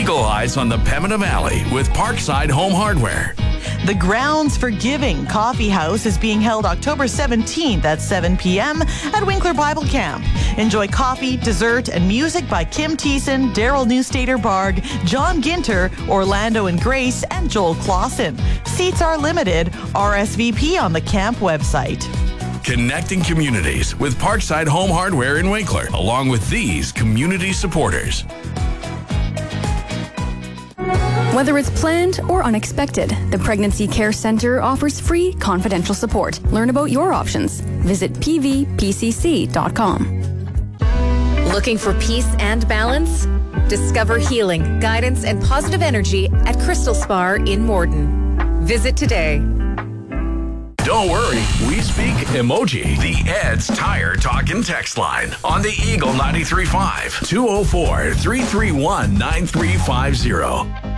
Eagle Eyes on the Pembina Valley with Parkside Home Hardware. The Grounds for Giving Coffee House is being held October 17th at 7 p.m. at Winkler Bible Camp. Enjoy coffee, dessert, and music by Kim Thiessen, Daryl Newstater-Barg, John Ginter, Orlando and Grace, and Joel Clausen. Seats are limited. RSVP on the camp website. Connecting communities with Parkside Home Hardware in Winkler, along with these community supporters. Whether it's planned or unexpected, the Pregnancy Care Centre offers free confidential support. Learn about your options. Visit pvpcc.com. Looking for peace and balance? Discover healing, guidance, and positive energy at Crystal Spar in Morden. Visit today. Don't worry, we speak emoji. The Ed's Tire Talk and Text line on the Eagle 93.5 204-331-9350.